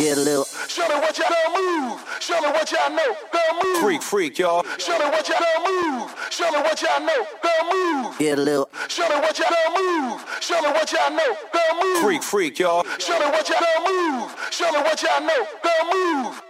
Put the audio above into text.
Get a little. Show me what y'all move. Show me what y'all know. Girl, move. Freak, y'all. Show me what y'all move. Show me what y'all know. Girl, move. Get a little. Show me what y'all move. Show me what y'all know. Girl, move. Freak, y'all. Show me what y'all move. Show me what y'all know. Girl, move.